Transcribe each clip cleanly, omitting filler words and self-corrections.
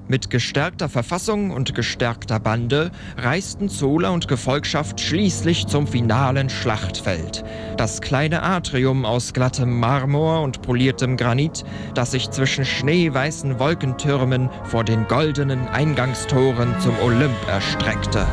Mit gestärkter Verfassung und gestärkter Bande reisten Zola und Gefolgschaft schließlich zum finalen Schlachtfeld. Das kleine Atrium aus glattem Marmor und poliertem Granit, das sich zwischen schneeweißen Wolkentürmen vor den goldenen Eingangstoren zum Olymp erstreckte.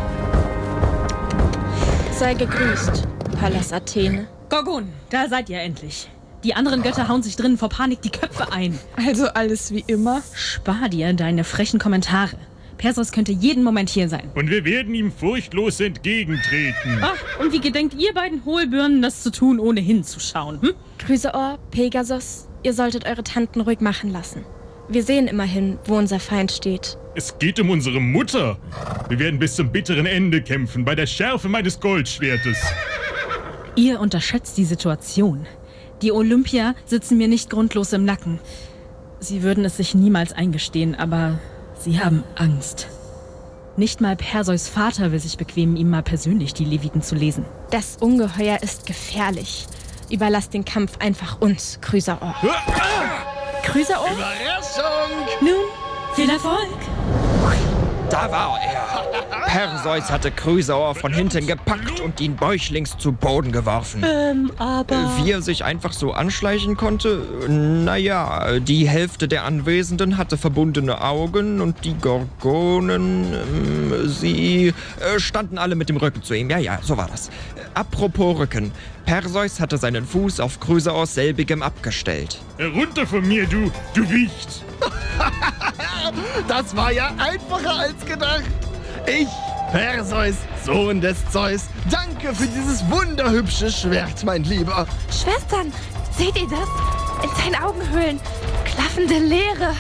Sei gegrüßt, Pallas Athene. Gorgon, da seid ihr endlich. Die anderen Götter hauen sich drinnen vor Panik die Köpfe ein. Also alles wie immer? Spar dir deine frechen Kommentare. Perseus könnte jeden Moment hier sein. Und wir werden ihm furchtlos entgegentreten. Ach, und wie gedenkt ihr beiden Hohlbirnen, das zu tun, ohne hinzuschauen? Chrysaor, Pegasus, ihr solltet eure Tanten ruhig machen lassen. Wir sehen immerhin, wo unser Feind steht. Es geht um unsere Mutter. Wir werden bis zum bitteren Ende kämpfen, bei der Schärfe meines Goldschwertes. Ihr unterschätzt die Situation. Die Olympier sitzen mir nicht grundlos im Nacken. Sie würden es sich niemals eingestehen, aber sie haben Angst. Nicht mal Perseus Vater will sich bequemen, ihm mal persönlich die Leviten zu lesen. Das Ungeheuer ist gefährlich. Überlasst den Kampf einfach uns, Chrysaor. Chrysaor? Überraschung! Nun, viel Erfolg! Da war er. Perseus hatte Chrysaor von hinten gepackt und ihn bäuchlings zu Boden geworfen. Aber... Wie er sich einfach so anschleichen konnte? Naja, die Hälfte der Anwesenden hatte verbundene Augen und die Gorgonen, sie standen alle mit dem Rücken zu ihm. Ja, so war das. Apropos Rücken. Perseus hatte seinen Fuß auf Chrysaors selbigem abgestellt. Herunter von mir, du Wicht! Das war ja einfacher als gedacht. Ich, Perseus, Sohn des Zeus, danke für dieses wunderhübsche Schwert, mein Lieber. Schwestern, seht ihr das? In seinen Augenhöhlen klaffende Leere.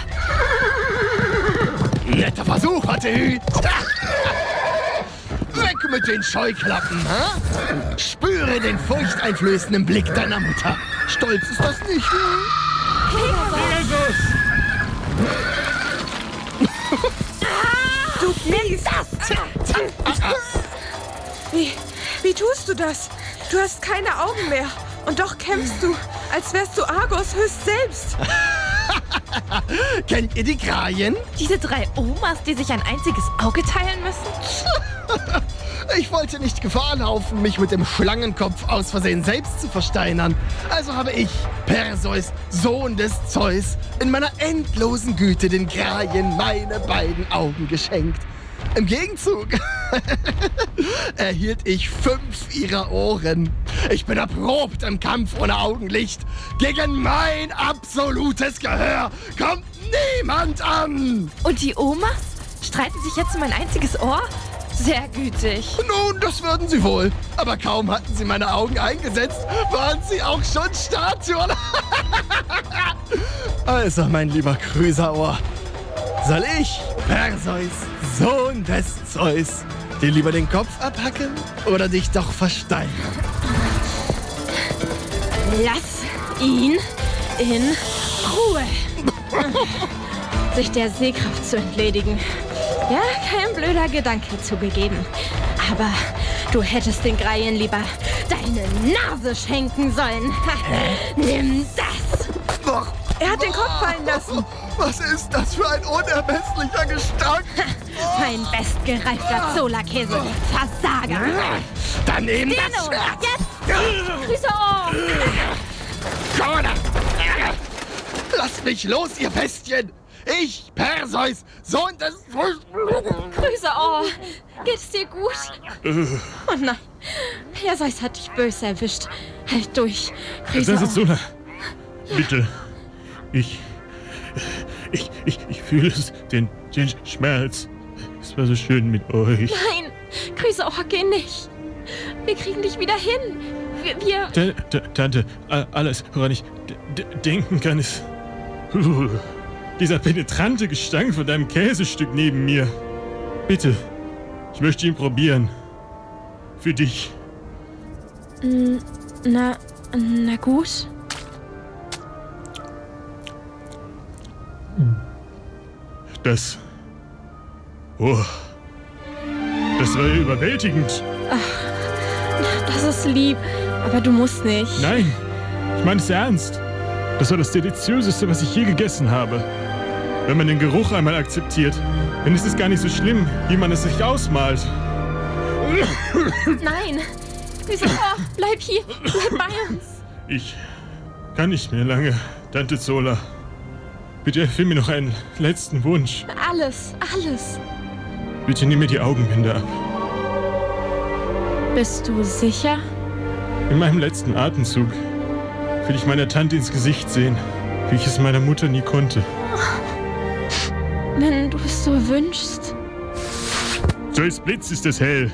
Netter Versuch, Athene. Weg mit den Scheuklappen, ha? Spüre den furchteinflößenden Blick deiner Mutter. Stolz ist das nicht, Pegasus! Du nimm das! Wie tust du das? Du hast keine Augen mehr. Und doch kämpfst du, als wärst du Argos höchst selbst. Kennt ihr die Graien? Diese 3 Omas, die sich ein einziges Auge teilen müssen? Ich wollte nicht Gefahr laufen, mich mit dem Schlangenkopf aus Versehen selbst zu versteinern. Also habe ich, Perseus, Sohn des Zeus, in meiner endlosen Güte den Graien meine beiden Augen geschenkt. Im Gegenzug erhielt ich 5 ihrer Ohren. Ich bin erprobt im Kampf ohne Augenlicht. Gegen mein absolutes Gehör kommt niemand an. Und die Omas streiten sich jetzt um ein einziges Ohr? Sehr gütig. Nun, das würden sie wohl. Aber kaum hatten sie meine Augen eingesetzt, waren sie auch schon Statuen. Also, mein lieber Chrysaor, soll ich, Perseus, Sohn des Zeus, dir lieber den Kopf abhacken oder dich doch versteinern? Lass ihn in Ruhe. Sich der Sehkraft zu entledigen. Ja, kein blöder Gedanke zugegeben. Aber du hättest den Greien lieber deine Nase schenken sollen. Nimm das! Er hat den Kopf fallen lassen. Was ist das für ein unermesslicher Gestank? Mein bestgereifter Zola-Käse. Versager! Dann nimm das Dino, Schwert! jetzt! Chrysaor! Komm! Lasst mich los, ihr Bestien! Ich, Perseus, Sohn des... Chrysaor, geht's dir gut? Oh nein, Perseus hat dich böse erwischt. Halt durch, Chrysaor. Zola, bitte. Ich fühle es, den Schmerz. Es war so schön mit euch. Nein, Chrysaor, geh nicht. Wir kriegen dich wieder hin. Wir... Tante, alles, woran ich denken kann, ist... dieser penetrante Gestank von deinem Käsestück neben mir. Bitte, ich möchte ihn probieren. Für dich. Na gut. Das war überwältigend. Ach, das ist lieb, aber du musst nicht. Nein, ich meine es ernst. Das war das Deliziöseste, was ich je gegessen habe. Wenn man den Geruch einmal akzeptiert, dann ist es gar nicht so schlimm, wie man es sich ausmalt. Nein! Grüße, oh, bleib hier! Bleib bei uns! Ich kann nicht mehr lange, Tante Zola. Bitte erfüll mir noch einen letzten Wunsch. Alles. Bitte nimm mir die Augenbinde ab. Bist du sicher? In meinem letzten Atemzug will ich meiner Tante ins Gesicht sehen, wie ich es meiner Mutter nie konnte. Wenn du es so wünschst. So als Blitz ist es hell.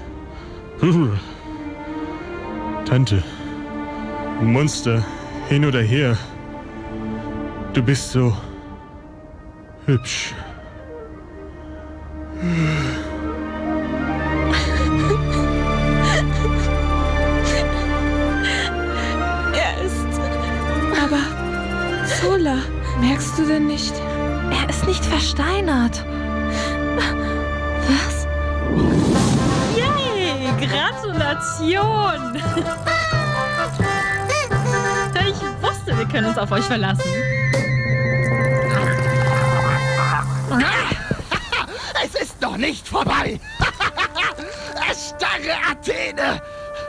Tante, Monster, hin oder her. Du bist so hübsch. Er ist... Aber... Zola, merkst du denn nicht? Er ist nicht versteinert. Was? Yay! Gratulation! Ich wusste, wir können uns auf euch verlassen. Es ist noch nicht vorbei. Erstarre Athene.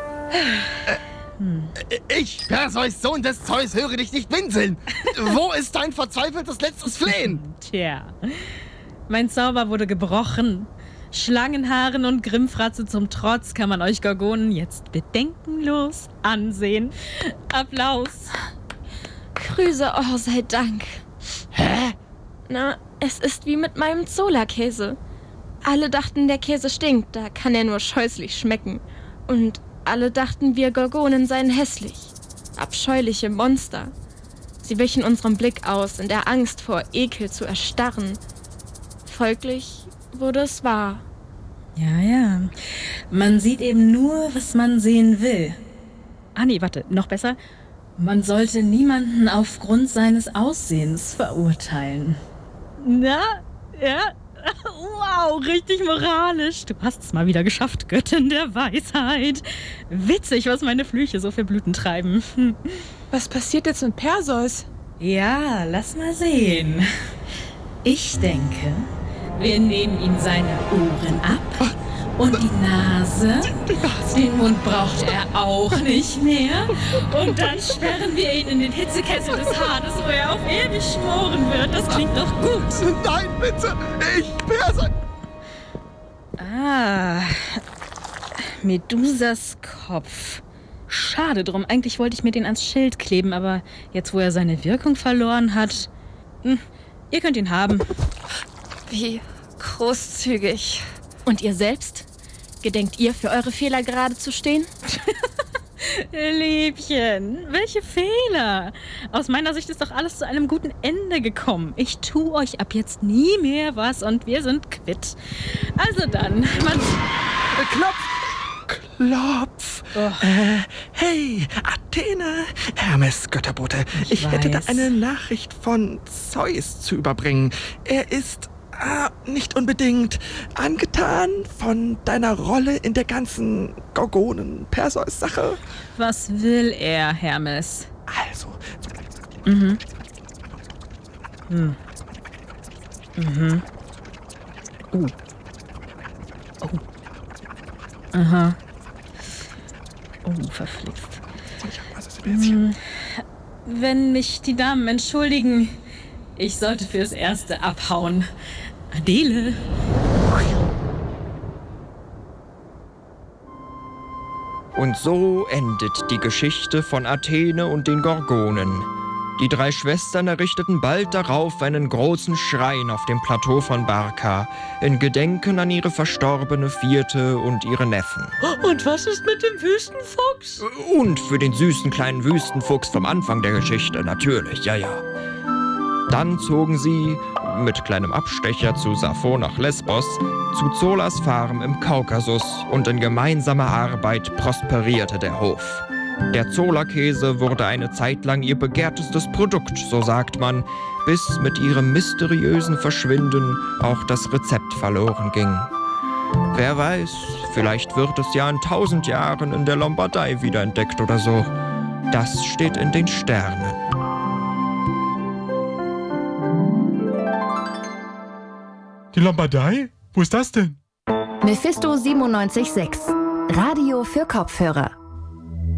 Ich, Perseus, Sohn des Zeus, höre dich nicht winseln. Wo ist dein verzweifeltes letztes Flehen? Tja, mein Zauber wurde gebrochen. Schlangenhaaren und Grimmfratze zum Trotz kann man euch Gorgonen jetzt bedenkenlos ansehen. Applaus. Grüße, oh sei Dank. Hä? Na, es ist wie mit meinem Zola-Käse. Alle dachten, der Käse stinkt, da kann er nur scheußlich schmecken. Und alle dachten, wir Gorgonen seien hässlich. Abscheuliche Monster. Sie wichen unserem Blick aus, in der Angst vor Ekel zu erstarren. Folglich wurde es wahr. Ja. Man sieht eben nur, was man sehen will. Ah nee, warte, noch besser. Man sollte niemanden aufgrund seines Aussehens verurteilen. Na, ja. Wow, richtig moralisch. Du hast es mal wieder geschafft, Göttin der Weisheit. Witzig, was meine Flüche so für Blüten treiben. Was passiert jetzt mit Perseus? Ja, lass mal sehen. Ich denke, wir nehmen ihm seine Ohren ab und die Nase. Den Mund braucht er auch nicht mehr. Und dann sperren wir ihn in den Hitzekessel des Hades, wo er auf ewig schmoren wird. Das klingt doch gut. Nein, bitte. Ich, Perseus. Ah, Medusas Kopf. Schade drum. Eigentlich wollte ich mir den ans Schild kleben, aber jetzt, wo er seine Wirkung verloren hat... ihr könnt ihn haben. Wie großzügig. Und ihr selbst? Gedenkt ihr, für eure Fehler gerade zu stehen? Liebchen, welche Fehler? Aus meiner Sicht ist doch alles zu einem guten Ende gekommen. Ich tue euch ab jetzt nie mehr was und wir sind quitt. Also dann, Klopf! Oh. Hey, Athene, Hermes, Götterbote. Ich hätte da eine Nachricht von Zeus zu überbringen. Er ist nicht unbedingt angetan von deiner Rolle in der ganzen Gorgonen-Perseus-Sache. Was will er, Hermes? Also. Aha. Oh, verflixt. Wenn mich die Damen entschuldigen, ich sollte fürs Erste abhauen. Adele. Und so endet die Geschichte von Athene und den Gorgonen. Die drei Schwestern errichteten bald darauf einen großen Schrein auf dem Plateau von Barca, in Gedenken an ihre verstorbene Vierte und ihre Neffen. Und was ist mit dem Wüstenfuchs? Und für den süßen kleinen Wüstenfuchs vom Anfang der Geschichte, natürlich, ja. Dann zogen sie, mit kleinem Abstecher zu Sappho nach Lesbos, zu Zolas Farm im Kaukasus und in gemeinsamer Arbeit prosperierte der Hof. Der Zola-Käse wurde eine Zeit lang ihr begehrtestes Produkt, so sagt man, bis mit ihrem mysteriösen Verschwinden auch das Rezept verloren ging. Wer weiß, vielleicht wird es ja in 1000 Jahren in der Lombardei wiederentdeckt oder so. Das steht in den Sternen. Die Lombardei? Wo ist das denn? Mephisto 97.6. Radio für Kopfhörer.